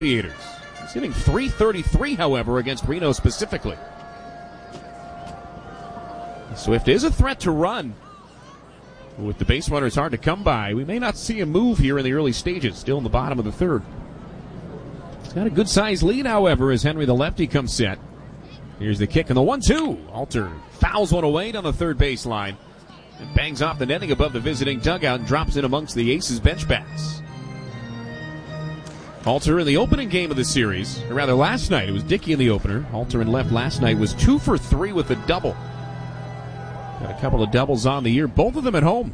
Aviators. He's hitting .333, however, against Reno specifically. Swift is a threat to run. With the base runners hard to come by, we may not see him move here in the early stages, still in the bottom of the third. He's got a good-sized lead, however, as Henry the lefty comes set. Here's the kick and the 1-2. Alter fouls one away down the third baseline and bangs off the netting above the visiting dugout and drops in amongst the Aces bench bats. Alter in the opening game of the series, or rather last night, it was Dickey in the opener. Alter in left last night was 2 for 3 with a double. Got a couple of doubles on the year, both of them at home.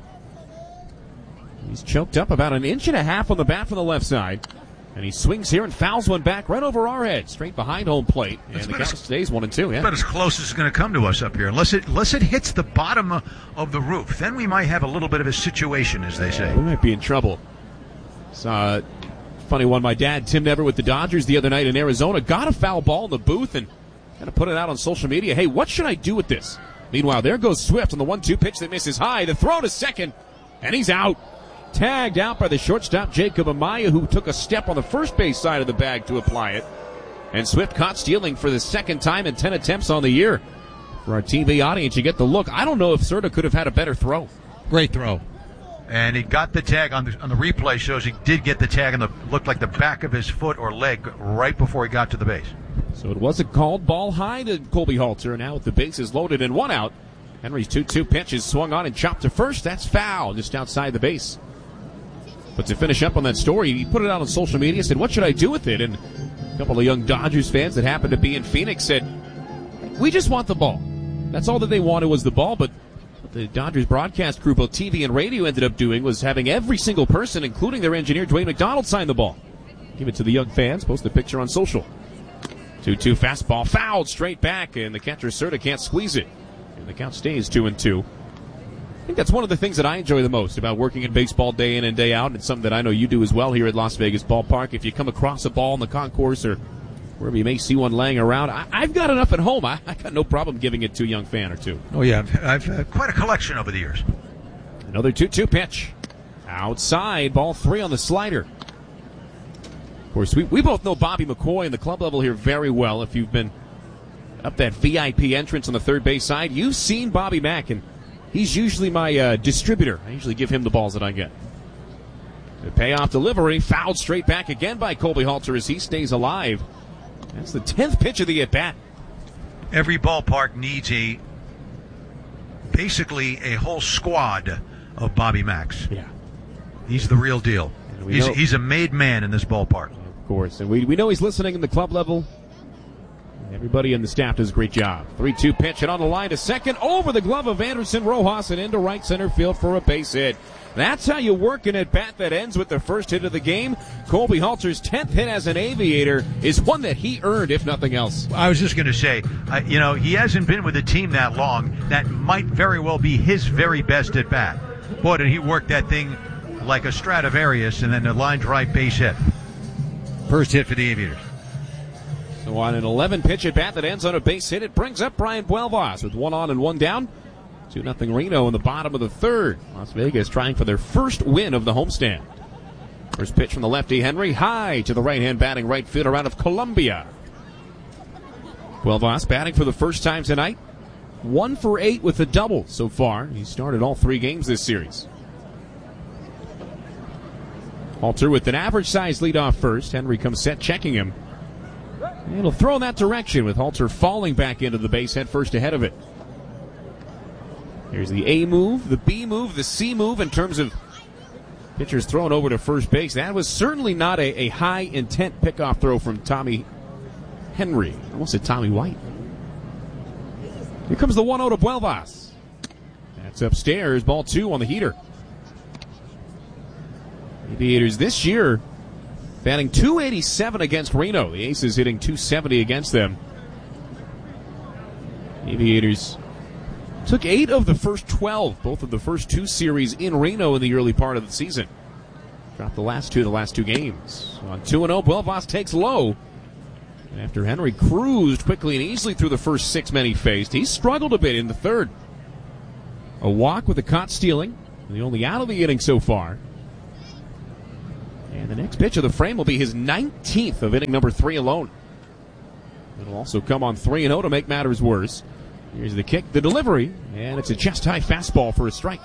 He's choked up about 1.5 inches on the bat from the left side. And he swings here and fouls one back right over our head, straight behind home plate. And the count stays 1-2. Yeah, about as close as it's going to come to us up here, unless it hits the bottom of the roof. Then we might have a little bit of a situation, as they say. We might be in trouble. Saw a funny one. My dad, Tim Never, with the Dodgers the other night in Arizona, got a foul ball in the booth and kind of put it out on social media. Hey, what should I do with this? Meanwhile, there goes Swift on the 1-2 pitch that misses high. The throw to second, and he's out. Tagged out by the shortstop, Jacob Amaya, who took a step on the first base side of the bag to apply it. And Swift caught stealing for the second time in 10 attempts on the year. For our TV audience, you get the look. I don't know if Serta could have had a better throw. Great throw. And he got the tag on the replay, shows he did get the tag on looked like the back of his foot or leg right before he got to the base. So it was a called ball high to Colby Halter, and now with the bases loaded and one out, Henry's 2-2 pitch is swung on and chopped to first. That's foul, just outside the base. But to finish up on that story, he put it out on social media, said, what should I do with it? And a couple of young Dodgers fans that happened to be in Phoenix said, we just want the ball. That's all that they wanted was the ball, but what the Dodgers broadcast crew, both TV and radio, ended up doing was having every single person, including their engineer, Dwayne McDonald, sign the ball. Give it to the young fans, post a picture on social. 2-2 fastball, fouled straight back, and the catcher Serta can't squeeze it. And the count stays 2-2. I think that's one of the things that I enjoy the most about working in baseball day in and day out, and it's something that I know you do as well here at Las Vegas Ballpark. If you come across a ball in the concourse or wherever you may see one laying around, I've got enough at home. I got no problem giving it to a young fan or two. Oh, yeah. I've had quite a collection over the years. Another 2-2 pitch. Outside, ball 3 on the slider. Of course, we both know Bobby McCoy and the club level here very well. If you've been up that VIP entrance on the third base side, you've seen Bobby Mack, and he's usually my distributor. I usually give him the balls that I get. The payoff delivery, fouled straight back again by Colby Halter as he stays alive. That's the 10th pitch of the at-bat. Every ballpark needs basically a whole squad of Bobby Macks. Yeah. He's the real deal. He's a made man in this ballpark. Of course. And we know he's listening in the club level. Everybody in the staff does a great job. 3-2 pitch and on the line to second, over the glove of Anderson Rojas and into right center field for a base hit. That's how you work an at-bat that ends with the first hit of the game. Colby Halter's 10th hit as an Aviator is one that he earned, if nothing else. I was just going to say, he hasn't been with the team that long. That might very well be his very best at-bat. Boy, did he work that thing like a Stradivarius, and then the line drive base hit. First hit for the Aviators. So on an 11-pitch at-bat that ends on a base hit, it brings up Brian Buelvas with 1 on and 1 down. 2-0 Reno in the bottom of the third. Las Vegas trying for their first win of the homestand. First pitch from the lefty, Henry, high to the right-hand batting right fielder out of Columbia. Buelvas batting for the first time tonight. 1 for 8 with a double so far. He started all 3 games this series. Halter with an average-sized lead off first. Henry comes set, checking him. And he'll throw in that direction with Halter falling back into the base head first ahead of it. Here's the A move, the B move, the C move in terms of pitchers thrown over to first base. That was certainly not a high-intent pickoff throw from Tommy Henry. I almost said Tommy White. Here comes the 1-0 to Buelvas. That's upstairs, ball 2 on the heater. Aviators this year batting .287 against Reno. The Aces hitting .270 against them. Aviators took 8 of the first 12, both of the first 2 series in Reno in the early part of the season. Dropped the last two games. On 2-0, Buelvas takes low. And after Henry cruised quickly and easily through the first 6 men he faced, he struggled a bit in the third. A walk with a caught stealing, the only out of the inning so far. And the next pitch of the frame will be his 19th of inning number 3 alone. It'll also come on 3-0 to make matters worse. Here's the kick, the delivery, and it's a chest-high fastball for a strike.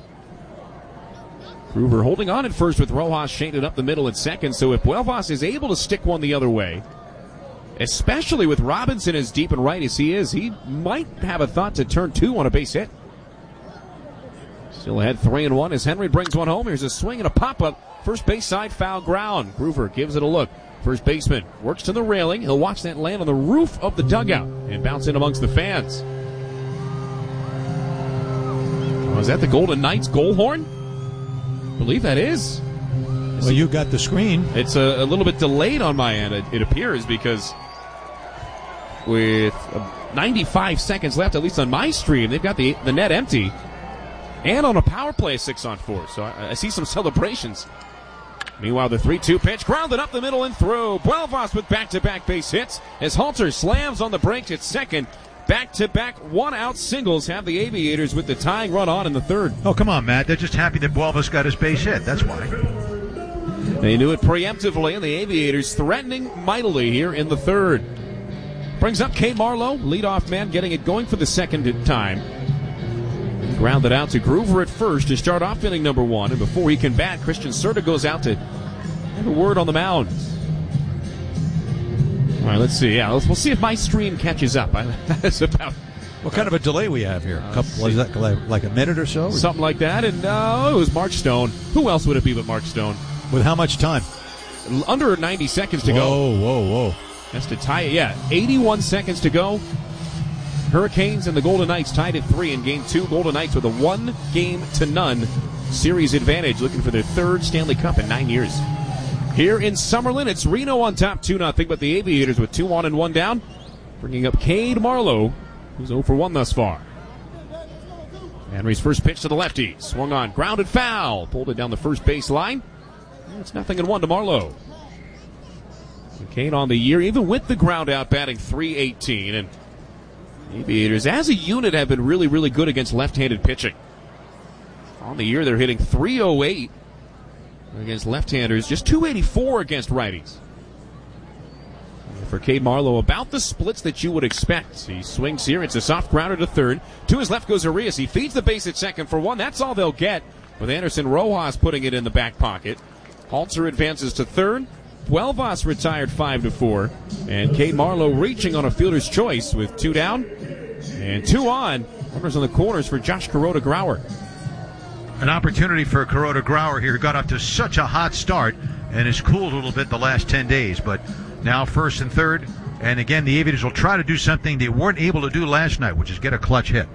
Groover holding on at first with Rojas shaded up the middle at second, so if Buelvas is able to stick one the other way, especially with Robinson as deep and right as he is, he might have a thought to turn 2 on a base hit. Still ahead 3-1 as Henry brings one home. Here's a swing and a pop-up. First base side, foul ground. Groover gives it a look. First baseman works to the railing. He'll watch that land on the roof of the dugout and bounce in amongst the fans. Oh, is that the Golden Knights goal horn? I believe that is. Well, you got the screen. It's a little bit delayed on my end, it appears, because with 95 seconds left, at least on my stream, they've got the net empty. And on a power play, 6-on-4. So I see some celebrations. Meanwhile, the 3-2 pitch grounded up the middle and through. Buelvas with back-to-back base hits as Halter slams on the brakes at second. Back-to-back one-out singles have the Aviators with the tying run on in the third. Oh, come on, Matt. They're just happy that Buelvas got his base hit. That's why. They knew it preemptively, and the Aviators threatening mightily here in the third. Brings up Cade Marlowe, leadoff man, getting it going for the second time. Grounded out to Groover at first to start off inning number 1, and before he can bat, Christian Serta goes out to have a word on the mound. All right, let's see. Yeah, we'll see if my stream catches up. That's about what kind of a delay we have here? Was that like a minute or so? Something like that. And it was Mark Stone. Who else would it be but Mark Stone? With how much time? Under 90 seconds to go. Whoa. That's to tie it. Yeah, 81 seconds to go. Hurricanes and the Golden Knights tied at 3 in Game 2. Golden Knights with a 1-0 series advantage, looking for their third Stanley Cup in 9 years. Here in Summerlin, it's Reno on top 2-0, but the Aviators with 2 on and 1 down, bringing up Cade Marlowe, who's 0 for 1 thus far. Henry's first pitch to the lefty, swung on, grounded foul, pulled it down the first base line. It's 0-1 to Marlowe. Cade on the year, even with the ground out, batting .318, and Aviators, as a unit, have been really, really good against left-handed pitching. On the year, they're hitting .308 against left-handers, just .284 against righties. And for Cade Marlowe, about the splits that you would expect. He swings here. It's a soft grounder to third. To his left goes Arias. He feeds the base at second for 1. That's all they'll get, with Anderson Rojas putting it in the back pocket. Halter advances to third. Buelvas retired 5-4. And Cade Marlowe reaching on a fielder's choice with 2 down and 2 on. Runners on the corners for Josh Kuroda-Grauer. An opportunity for Kuroda-Grauer here. Got off to such a hot start and has cooled a little bit the last 10 days. But now first and third. And again, the Aviators will try to do something they weren't able to do last night, which is get a clutch hit.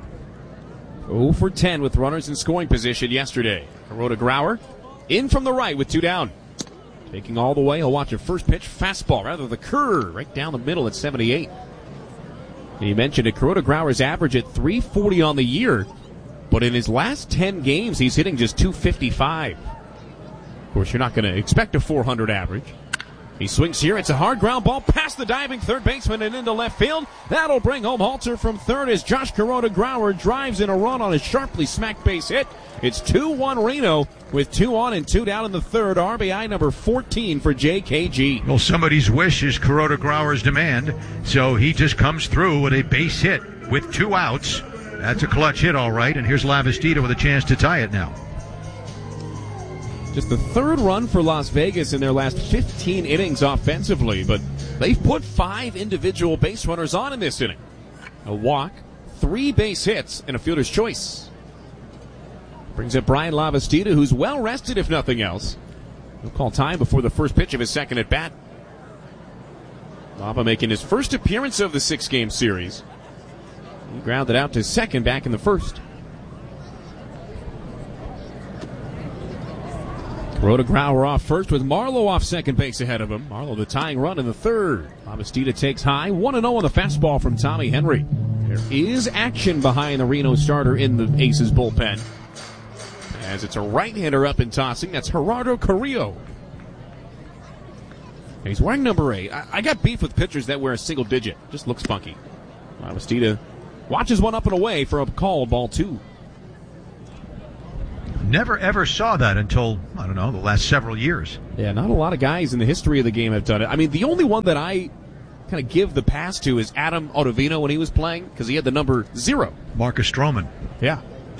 0 for 10 with runners in scoring position yesterday. Kuroda-Grauer in from the right with 2 down. Taking all the way, he'll watch a first pitch fastball, rather the curve, right down the middle at 78. And you mentioned it, Kuroda-Grauer's average at .340 on the year, but in his last 10 games, he's hitting just .255. Of course, you're not going to expect a .400 average. He swings here. It's a hard ground ball past the diving third baseman and into left field. That'll bring home Halter from third as Josh Kuroda-Grauer drives in a run on a sharply smacked base hit. It's 2-1 Reno with 2 on and 2 down in the third. RBI number 14 for JKG. Well, somebody's wish is Kuroda-Grauer's demand, so he just comes through with a base hit with 2 outs. That's a clutch hit, all right, and here's Lavastida with a chance to tie it now. Just the third run for Las Vegas in their last 15 innings offensively, but they've put 5 individual base runners on in this inning. A walk, 3 base hits, and a fielder's choice. Brings up Brian Lavastida, who's well rested if nothing else. He'll call time before the first pitch of his second at bat. Lava making his first appearance of the 6-game series. He grounded out to second back in the first. Kuroda-Grauer off first with Marlowe off second base ahead of him. Marlowe the tying run in the third. Lavastida takes high. 1-0 on the fastball from Tommy Henry. There is action behind the Reno starter in the Aces bullpen, as it's a right-hander up and tossing. That's Gerardo Carrillo. He's wearing number 8. I got beef with pitchers that wear a single digit. Just looks funky. Lavastida watches one up and away for a called ball 2. never ever saw that until, I don't know, the last several years. Yeah, not a lot of guys in the history of the game have done it. I mean, the only one that I kind of give the pass to is Adam Ottavino when he was playing, because he had the number 0. Marcus Stroman. Yeah.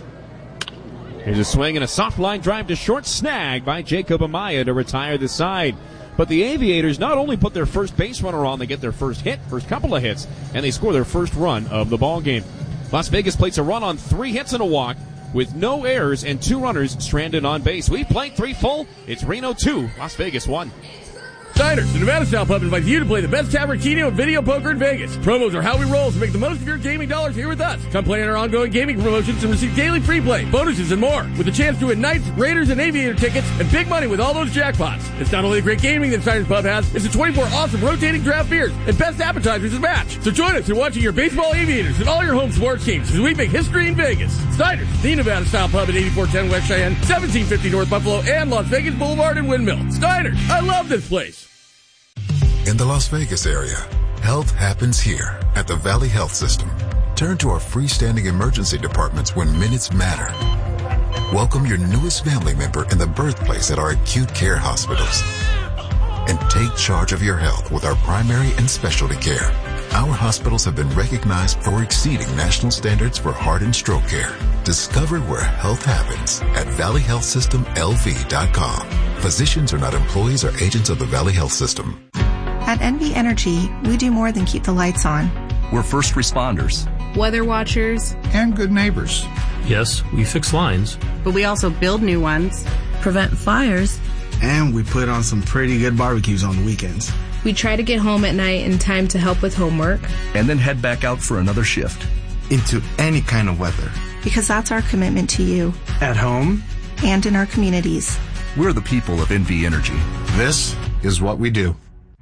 Here's a swing and a soft line drive to short, snag by Jacob Amaya to retire the side. But the Aviators not only put their first base runner on, they get their first couple of hits, and they score their first run of the ball game. Las Vegas plates a run on 3 hits and a walk with no errors and 2 runners stranded on base. We played 3 full. It's Reno 2, Las Vegas 1. Diners, the Nevada Style Pub invites you to play the best tavern, keno, and video poker in Vegas. Promos are how we roll, so make the most of your gaming dollars here with us. Come play in our ongoing gaming promotions and receive daily free play, bonuses, and more. With a chance to win Knights, Raiders, and Aviator tickets, and big money with all those jackpots. It's not only the great gaming that Diners Pub has, it's the 24 awesome rotating draft beers and best appetizers to match. So join us in watching your baseball Aviators and all your home sports teams as we make history in Vegas. Diners, the Nevada Style Pub at 8410 West Cheyenne, 1750 North Buffalo, and Las Vegas Boulevard and Windmill. Diners, I love this place. In the Las Vegas area, health happens here at the Valley Health System. Turn to our freestanding emergency departments when minutes matter. Welcome your newest family member in the birthplace at our acute care hospitals. And take charge of your health with our primary and specialty care. Our hospitals have been recognized for exceeding national standards for heart and stroke care. Discover where health happens at valleyhealthsystemlv.com. Physicians are not employees or agents of the Valley Health System. At NV Energy, we do more than keep the lights on. We're first responders, weather watchers, and good neighbors. Yes, we fix lines, but we also build new ones, prevent fires, and we put on some pretty good barbecues on the weekends. We try to get home at night in time to help with homework, and then head back out for another shift. Into any kind of weather. Because that's our commitment to you. At home. And in our communities. We're the people of NV Energy. This is what we do.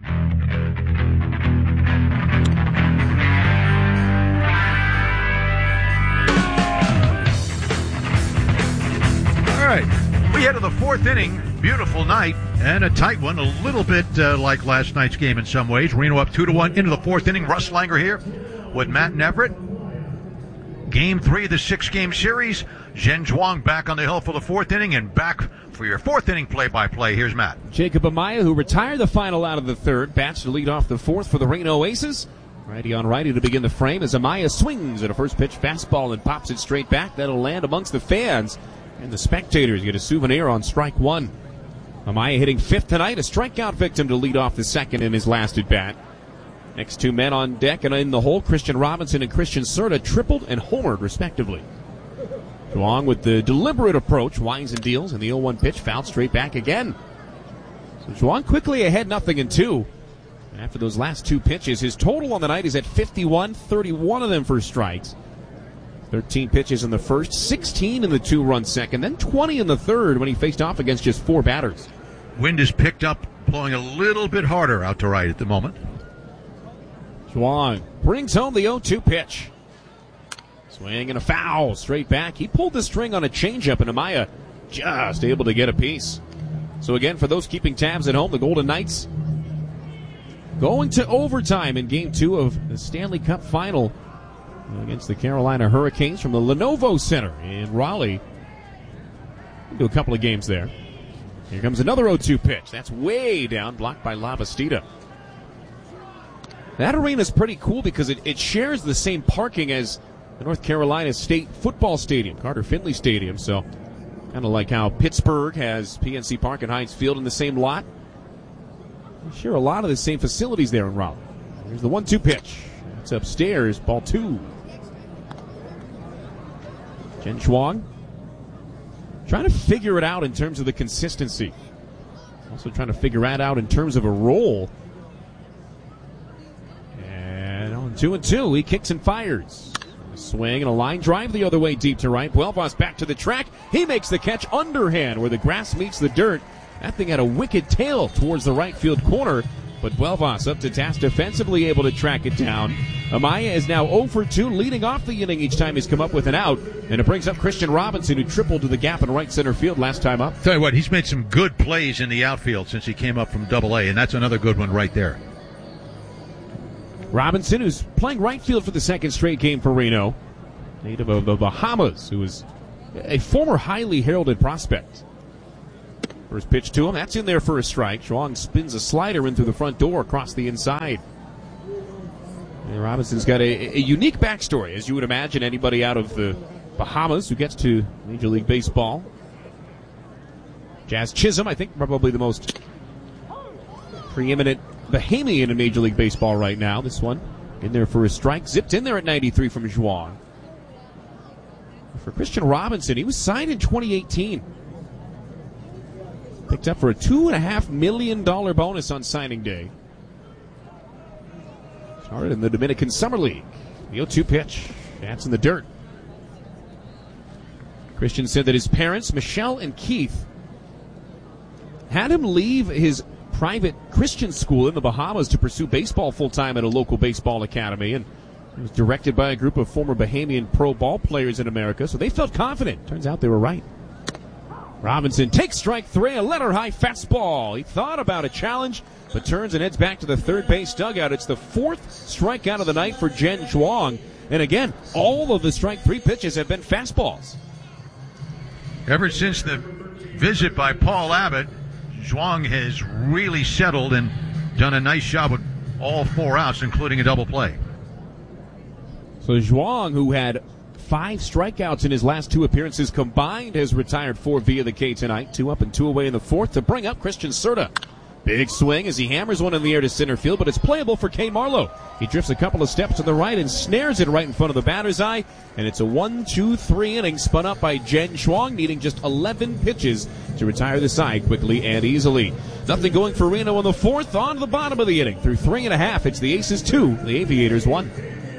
All right, we head to the 4th inning. Beautiful night and a tight one, a little bit like last night's game in some ways. Reno up 2-1 into the 4th inning. Russ Langer here with Matt and Everett. Game 3 of the 6-game series. Zhen Zhuang back on the hill for the 4th inning, and back for your 4th inning play-by-play. Here's Matt. Jacob Amaya, who retired the final out of the 3rd, bats to lead off the 4th for the Reno Aces. Righty on righty to begin the frame as Amaya swings at a first pitch fastball and pops it straight back. That'll land amongst the fans, and the spectators get a souvenir on strike 1. Amaya hitting 5th tonight, a strikeout victim to lead off the 2nd in his last at-bat. Next 2 men on deck and in the hole, Christian Robinson and Christian Serta tripled and homered, respectively. Zhuang with the deliberate approach, winds and deals, and the 0-1 pitch fouled straight back again. So Zhuang quickly ahead, 0-2. After those last 2 pitches, his total on the night is at 51, 31 of them for strikes. 13 pitches in the first, 16 in the 2-run second, then 20 in the 3rd when he faced off against just 4 batters. Wind is picked up, blowing a little bit harder out to right at the moment. Zhuang brings home the 0-2 pitch. Swing and a foul straight back. He pulled the string on a changeup, and Amaya just able to get a piece. So again, for those keeping tabs at home, the Golden Knights going to overtime in Game 2 of the Stanley Cup Final against the Carolina Hurricanes from the Lenovo Center in Raleigh. We'll do a couple of games there. Here comes another 0-2 pitch. That's way down, blocked by Labastida. That arena's pretty cool because it shares the same parking as the North Carolina State Football Stadium, Carter Finley Stadium. So kind of like how Pittsburgh has PNC Park and Heinz Field in the same lot. They share a lot of the same facilities there in Raleigh. Here's the 1-2 pitch. It's upstairs, ball 2. Zhen Zhuang trying to figure it out in terms of the consistency. Also trying to figure that out in terms of a role. And on 2-2, he kicks and fires. A swing and a line drive the other way deep to right. Buelvas back to the track. He makes the catch underhand where the grass meets the dirt. That thing had a wicked tail towards the right field corner, but Buelvas up to task defensively, able to track it down. Amaya is now 0 for 2, leading off the inning each time he's come up with an out, and it brings up Christian Robinson, who tripled to the gap in right center field last time up. Tell you what, he's made some good plays in the outfield since he came up from Double-A, and that's another good one right there. Robinson, who's playing right field for the 2nd straight game for Reno, native of the Bahamas, who was a former highly heralded prospect. First pitch to him, that's in there for a strike. Zhuang spins a slider in through the front door across the inside. And Robinson's got a unique backstory, as you would imagine anybody out of the Bahamas who gets to Major League Baseball. Jazz Chisholm, I think probably the most preeminent Bahamian in Major League Baseball right now. This one in there for a strike. Zipped in there at 93 from Zhuang. For Christian Robinson, he was signed in 2018. Picked up for a $2.5 million bonus on signing day. Started in the Dominican Summer League. The 0-2 pitch. That's in the dirt. Christian said that his parents, Michelle and Keith, had him leave his private Christian school in the Bahamas to pursue baseball full-time at a local baseball academy. And it was directed by a group of former Bahamian pro ball players in America, so they felt confident. Turns out they were right. Robinson takes strike three, a letter-high fastball. He thought about a challenge, but turns and heads back to the third base dugout. It's the fourth strikeout of the night for Jen Zhuang. And again, all of the strike three pitches have been fastballs. Ever since the visit by Paul Abbott, Zhuang has really settled and done a nice job with all 4 outs, including a double play. So Zhuang, who had 5 strikeouts in his last 2 appearances combined, has retired 4 via the K tonight. 2 up and 2 away in the fourth to bring up Christian Serta. Big swing as he hammers one in the air to center field, but it's playable for Kane Marlowe. He drifts a couple of steps to the right and snares it right in front of the batter's eye, and it's a 1-2-3 inning spun up by Jen Zhuang, needing just 11 pitches to retire the side quickly and easily. Nothing going for Reno in the fourth. On to the bottom of the inning. Through 3.5, it's the Aces 2, the Aviators 1.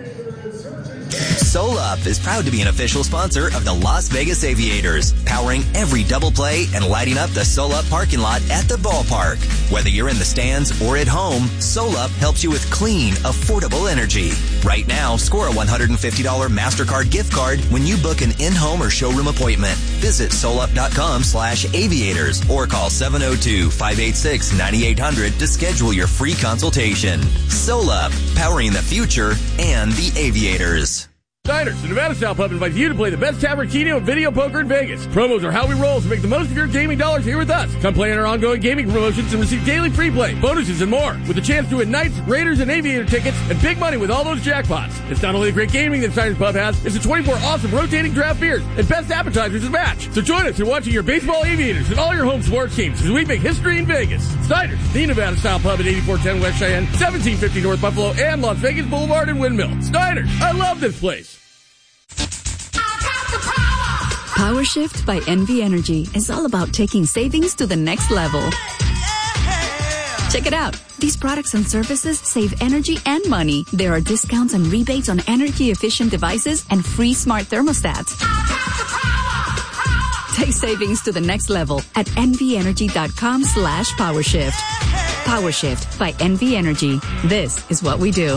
SolUp is proud to be an official sponsor of the Las Vegas Aviators, powering every double play and lighting up the SolUp parking lot at the ballpark. Whether you're in the stands or at home, SolUp helps you with clean, affordable energy. Right now, score a $150 MasterCard gift card when you book an in-home or showroom appointment. Visit solup.com/aviators or call 702-586-9800 to schedule your free consultation. SolUp, powering the future and the Aviators. Diners, the Nevada Style Pub invites you to play the best tavern, keno, and video poker in Vegas. Promos are how we roll, so make the most of your gaming dollars here with us. Come play in our ongoing gaming promotions and receive daily free play, bonuses, and more. With a chance to win Knights, Raiders, and Aviator tickets, and big money with all those jackpots. It's not only the great gaming that Diners Pub has, it's the 24 awesome rotating draft beers and best appetizers to match. So join us in watching your baseball Aviators and all your home sports teams as we make history in Vegas. Diners, the Nevada Style Pub at 8410 West Cheyenne, 1750 North Buffalo, and Las Vegas Boulevard in Windmill. Diners, I love this place. Power Shift by NV Energy is all about taking savings to the next level. Check it out. These products and services save energy and money. There are discounts and rebates on energy-efficient devices and free smart thermostats. Take savings to the next level at nvenergy.com/powershift. Power Shift by NV Energy. This is what we do.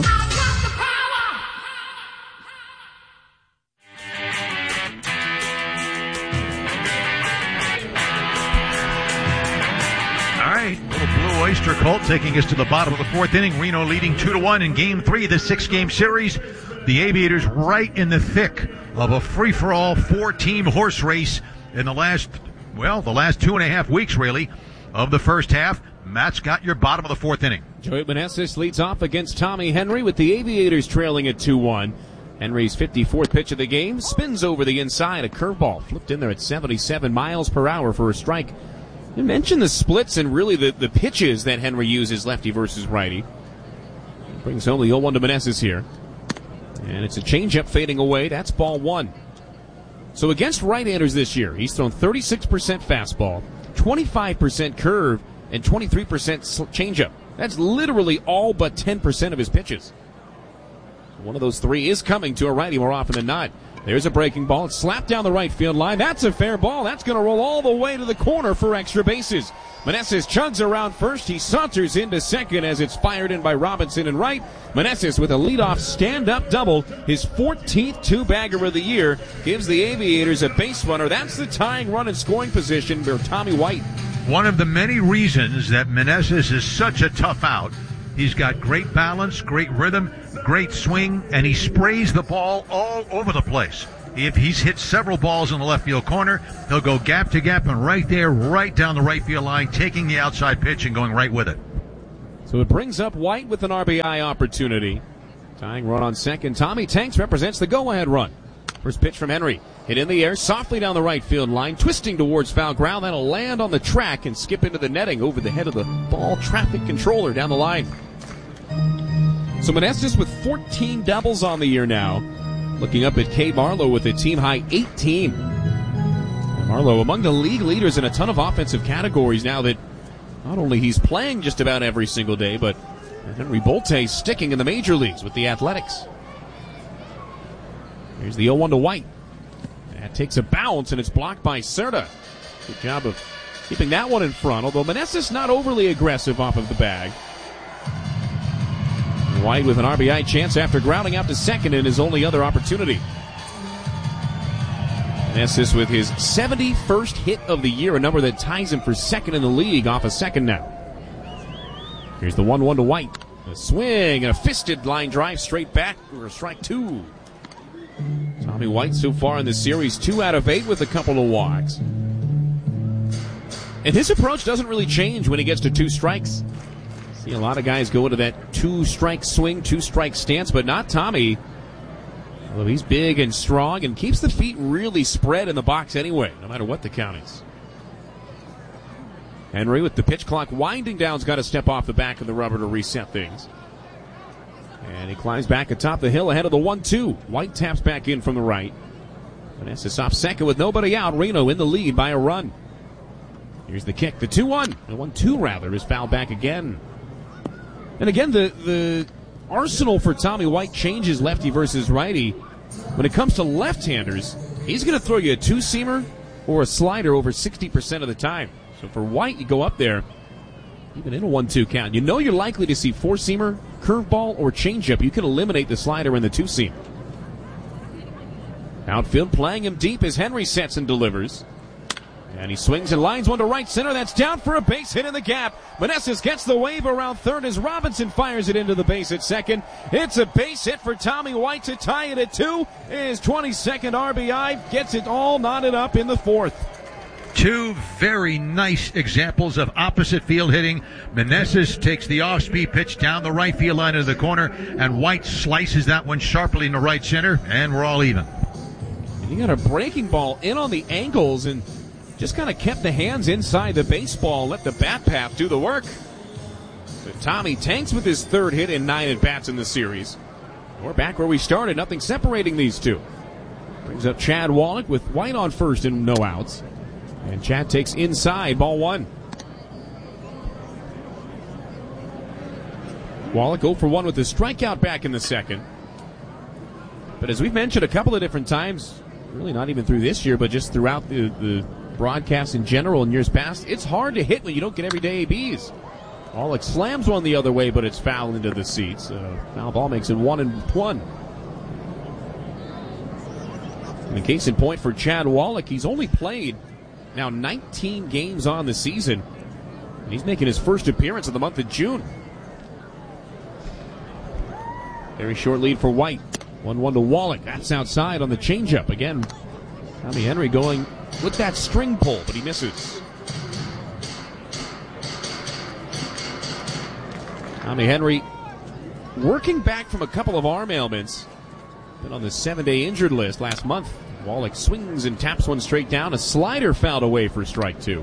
Oyster Cult taking us to the bottom of the fourth inning. Reno leading 2-1 in Game 3 of the 6-game series. The Aviators right in the thick of a free-for-all 4-team horse race in the last 2.5 weeks, really, of the first half. Matt's got your bottom of the fourth inning. Joey Meneses leads off against Tommy Henry with the Aviators trailing at 2-1. Henry's 54th pitch of the game spins over the inside. A curveball flipped in there at 77 miles per hour for a strike. You mentioned the splits and really the pitches that Henry uses, lefty versus righty. He brings home the 0-1 to Meneses here. And it's a changeup fading away. That's ball 1. So against right-handers this year, he's thrown 36% fastball, 25% curve, and 23% changeup. That's literally all but 10% of his pitches. One of those 3 is coming to a righty more often than not. There's a breaking ball. It's slapped down the right field line. That's a fair ball. That's going to roll all the way to the corner for extra bases. Meneses chugs around first. He saunters into second as it's fired in by Robinson and right. Meneses with a leadoff stand-up double. His 14th two-bagger of the year gives the Aviators a base runner. That's the tying run in scoring position for Tommy White. One of the many reasons that Meneses is such a tough out. He's got great balance, great rhythm, great swing, and he sprays the ball all over the place. if he's hit several balls in the left field corner, he'll go gap to gap and right there, right down the right field line, taking the outside pitch and going right with it. So it brings up White with an RBI opportunity. Tying run on second. Tommy Tanks represents the go-ahead run. First pitch from Henry. Hit in the air, softly down the right field line, twisting towards foul ground. That'll land on the track and skip into the netting over the head of the ball traffic controller down the line. So Meneses with 14 doubles on the year now. Looking up at Kay Barlow with a team-high 18. Barlow among the league leaders in a ton of offensive categories now that not only he's playing just about every single day, but Henry Bolte sticking in the major leagues with the Athletics. Here's the 0-1 to White. That takes a bounce, and it's blocked by Cerda. Good job of keeping that one in front, although Meneses not overly aggressive off of the bag. White with an RBI chance after grounding out to second in his only other opportunity. Meneses with his 71st hit of the year, a number that ties him for second in the league off a second now. Here's the 1-1 to White. A swing and a fisted line drive straight back for strike two. Tommy White so far in this series 2 out of 8 with a couple of walks. And his approach doesn't really change when he gets to 2 strikes. See a lot of guys go into that 2-strike swing, 2-strike stance, but not Tommy. Although he's big and strong and keeps the feet really spread in the box anyway, no matter what the count is. Henry with the pitch clock winding down has got to step off the back of the rubber to reset things. And he climbs back atop the hill ahead of the 1-2. White taps back in from the right. Meneses off second with nobody out. Reno in the lead by a run. Here's the kick. The 2-1. The 1-2 rather is fouled back again. And again, the arsenal for Tommy White changes lefty versus righty. When it comes to left-handers, he's going to throw you a 2-seamer or a slider over 60% of the time. So for White, you go up there, even in a 1-2 count. You know you're likely to see 4-seamer, curveball, or changeup. You can eliminate the slider and the 2-seam. Outfield playing him deep as Henry sets and delivers. And he swings and lines one to right center. That's down for a base hit in the gap. Meneses gets the wave around third as Robinson fires it into the base at second. It's a base hit for Tommy White to tie it at 2. His 22nd RBI gets it all knotted up in the 4th. 2 very nice examples of opposite field hitting. Meneses takes the off-speed pitch down the right field line into the corner, and White slices that one sharply in the right center, and we're all even. And he got a breaking ball in on the ankles and just kind of kept the hands inside the baseball, let the bat path do the work. But Tommy Tanks with his 3rd hit in 9 at-bats in the series. We're back where we started, nothing separating these two. Brings up Chad Wallach with White on first and no outs. And Chad takes inside, ball 1. Wallach 0 for 1 with the strikeout back in the second. But as we've mentioned a couple of different times, really not even through this year, but just throughout the broadcast in general in years past, it's hard to hit when you don't get everyday ABs. Wallach slams one the other way, but it's foul into the seats. Foul ball makes it 1-1. And the case in point for Chad Wallach, he's only played now 19 games on the season. And he's making his first appearance of the month of June. Very short lead for White. 1-1 to Wallach. That's outside on the changeup. Again, Tommy Henry going with that string pull, but he misses. Tommy Henry working back from a couple of arm ailments. Been on the 7-day injured list last month. Wallach swings and taps one straight down. A slider fouled away for strike 2.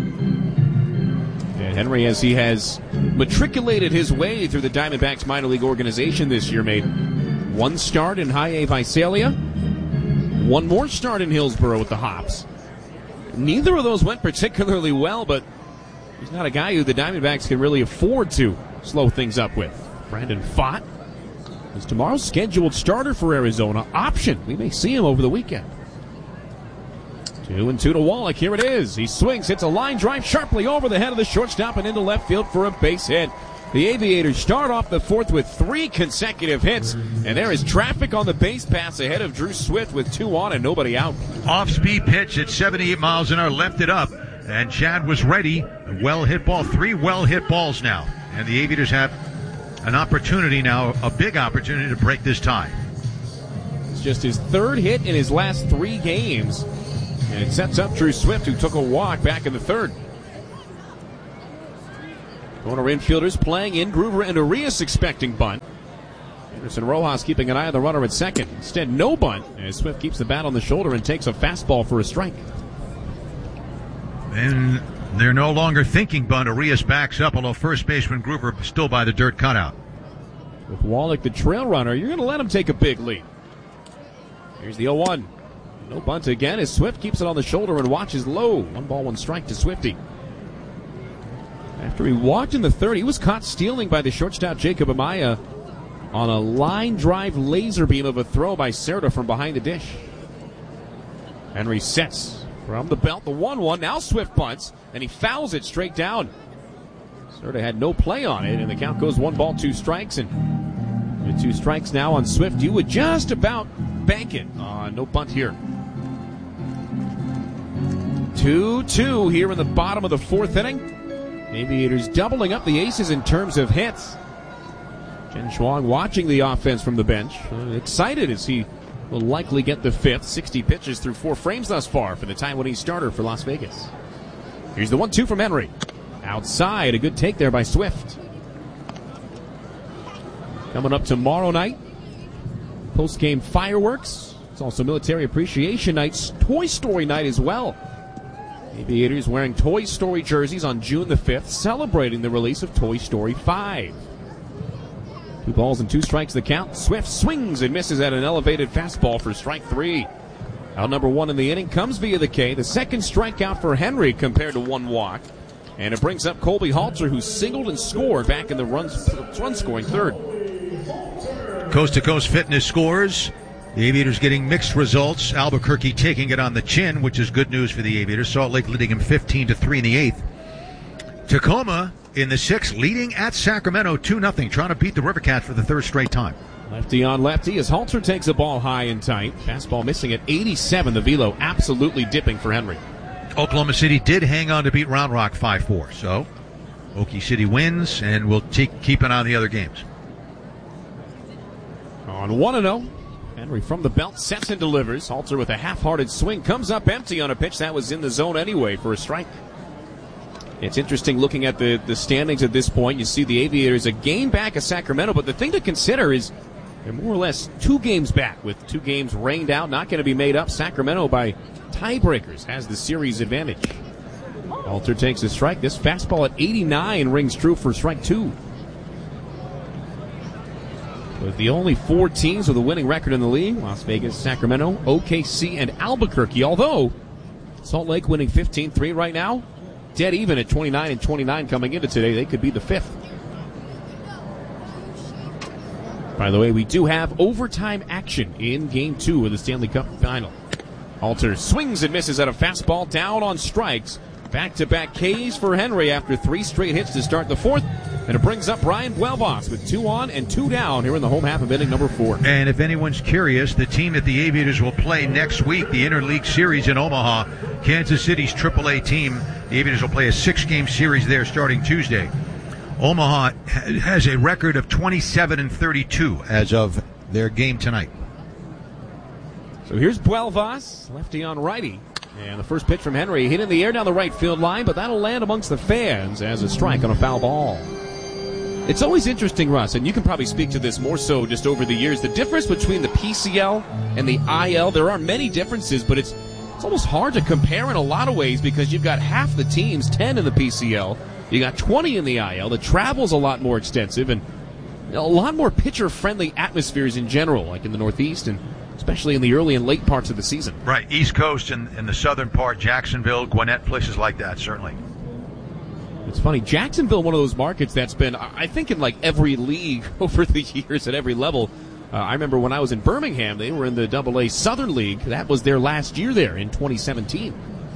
And Henry, as he has matriculated his way through the Diamondbacks minor league organization this year, made 1 start in High A Visalia, 1 more start in Hillsborough with the Hops. Neither of those went particularly well, but he's not a guy who the Diamondbacks can really afford to slow things up with. Brandon Pfaadt is tomorrow's scheduled starter for Arizona. Option. We may see him over the weekend. 2-2 to Wallach. Here it is. He swings, hits a line drive sharply over the head of the shortstop and into left field for a base hit. The Aviators start off the 4th with 3 consecutive hits, and there is traffic on the base paths ahead of Drew Swift with 2 on and nobody out. Off-speed pitch at 78 miles an hour, left it up, and Chad was ready. A well-hit ball, 3 well-hit balls now, and the Aviators have an opportunity now, a big opportunity to break this tie. It's just his third hit in his last 3 games. And it sets up Drew Swift, who took a walk back in the third. Corner infielders playing in. Groover and Arias expecting bunt. Anderson Rojas keeping an eye on the runner at second. Instead, no bunt, as Swift keeps the bat on the shoulder and takes a fastball for a strike. And they're no longer thinking bunt. Arias backs up, although first baseman Groover still by the dirt cutout. With Wallach the trail runner, you're going to let him take a big lead. Here's the 0-1. No bunt again as Swift keeps it on the shoulder and watches low. 1-1 strike to Swifty. After he walked in the third, he was caught stealing by the shortstop Jacob Amaya on a line drive laser beam of a throw by Cerda from behind the dish. Henry sets from the belt, the 1-1. Now Swift bunts, and he fouls it straight down. Cerda had no play on it, and the count goes 1 ball, 2 strikes. And with 2 strikes now on Swift, you would just about bank it. No bunt here. 2-2 here in the bottom of the 4th inning. Aviators doubling up the aces in terms of hits. Chen Shuang watching the offense from the bench. Excited as he will likely get the 5th. 60 pitches through 4 frames thus far for the time-winning starter for Las Vegas. Here's the 1-2 from Henry. Outside, a good take there by Swift. Coming up tomorrow night, post-game fireworks. It's also Military Appreciation Night, Toy Story Night as well. Aviators wearing Toy Story jerseys on June the 5th, celebrating the release of Toy Story 5. 2 balls and 2 strikes the count. Swift swings and misses at an elevated fastball for strike 3. Out number 1 in the inning comes via the K. The second strikeout for Henry compared to 1 walk. And it brings up Colby Halter, who singled and scored back in the run-scoring third. Coast to Coast Fitness scores. The Aviators getting mixed results. Albuquerque taking it on the chin, which is good news for the Aviators. Salt Lake leading them 15-3 in the 8th. Tacoma in the 6th, leading at Sacramento 2-0, trying to beat the Rivercats for the 3rd straight time. Lefty on lefty as Halter takes a ball high and tight. Fastball missing at 87. The velo absolutely dipping for Henry. Oklahoma City did hang on to beat Round Rock 5-4. So Okie City wins, and we'll keep an eye on the other games. On 1-0. Henry from the belt sets and delivers. Halter with a half-hearted swing comes up empty on a pitch that was in the zone anyway for a strike. It's interesting looking at the standings at this point. You see the Aviators a game back of Sacramento, but the thing to consider is they're more or less 2 games back with 2 games rained out, not going to be made up. Sacramento by tiebreakers has the series advantage. Halter takes a strike. This fastball at 89 rings true for strike 2. With the only 4 teams with a winning record in the league, Las Vegas, Sacramento, OKC, and Albuquerque. Although Salt Lake winning 15-3 right now, dead even at 29-29 coming into today. They could be the 5th. By the way, we do have overtime action in Game 2 of the Stanley Cup Final. Halter swings and misses at a fastball down on strikes. Back-to-back Ks for Henry after 3 straight hits to start the 4th. And it brings up Brian Buelvas with 2 on and 2 down here in the home half of inning number 4. And if anyone's curious, the team that the Aviators will play next week, the Interleague Series in Omaha, Kansas City's AAA team, the Aviators will play a 6-game series there starting Tuesday. Omaha has a record of 27-32 as of their game tonight. So here's Buelvas, lefty on righty. And the first pitch from Henry hit in the air down the right field line, but that'll land amongst the fans as a strike on a foul ball. It's always interesting, Russ, and you can probably speak to this more so just over the years, the difference between the PCL and the IL. There are many differences, but it's almost hard to compare in a lot of ways because you've got half the teams, 10 in the PCL. You got 20 in the IL. The travel's a lot more extensive and a lot more pitcher-friendly atmospheres in general, like in the Northeast and especially in the early and late parts of the season. Right, East Coast and the southern part, Jacksonville, Gwinnett, places like that, certainly. It's funny, Jacksonville, one of those markets that's been, I think, in like every league over the years at every level. I remember when I was in Birmingham, they were in the AA Southern League. That was their last year there in 2017.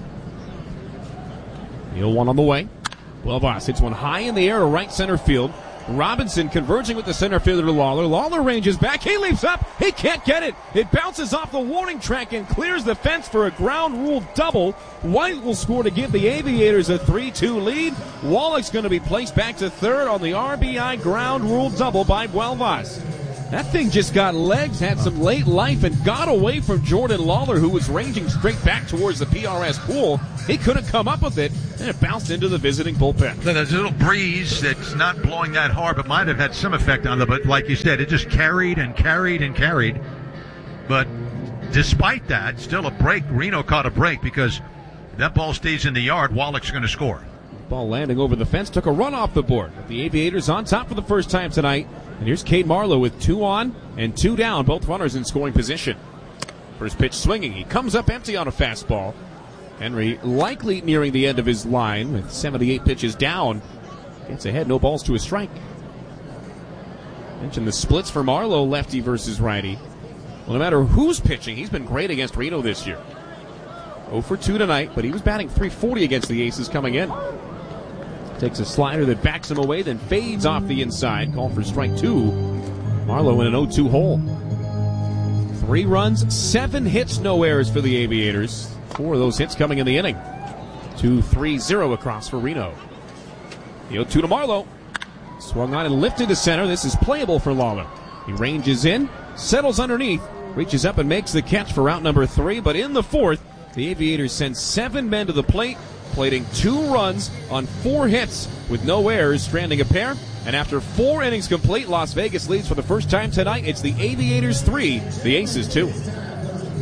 The 0-1 on the way. Buelvas hits one high in the air to right center field. Robinson converging with the center fielder Lawler. Lawler ranges back. He leaps up. He can't get it. It bounces off the warning track and clears the fence for a ground rule double. White will score to give the Aviators a 3-2 lead. Wallach's going to be placed back to third on the RBI ground rule double by Buelvas. That thing just got legs, had some late life, and got away from Jordan Lawler, who was ranging straight back towards the PRS pool. He couldn't come up with it, and it bounced into the visiting bullpen. So there's a little breeze that's not blowing that hard, but might have had some effect on it. But like you said, it just carried and carried and carried. But despite that, still a break. Reno caught a break because if that ball stays in the yard, Wallach's going to score. Ball landing over the fence, took a run off the board. The Aviators on top for the first time tonight. And here's Cade Marlowe with 2 on and 2 down, both runners in scoring position. First pitch swinging. He comes up empty on a fastball. Henry likely nearing the end of his line with 78 pitches down. Gets ahead, no balls to a strike. Mentioned the splits for Marlowe, lefty versus righty. Well, no matter who's pitching, he's been great against Reno this year. 0 for 2 tonight, but he was batting .340 against the Aces coming in. Takes a slider that backs him away, then fades off the inside. Call for strike 2. Marlowe in an 0-2 hole. 3 runs, 7 hits, no errors for the Aviators. 4 of those hits coming in the inning. 2-3-0 across for Reno. The 0-2 to Marlowe. Swung on and lifted to center. This is playable for Lawler. He ranges in, settles underneath, reaches up and makes the catch for out number 3. But in the 4th, the Aviators send 7 men to the plate, plating 2 runs on 4 hits with no errors, stranding a pair. And after 4 innings complete, Las Vegas leads for the first time tonight. It's the Aviators 3, the Aces 2.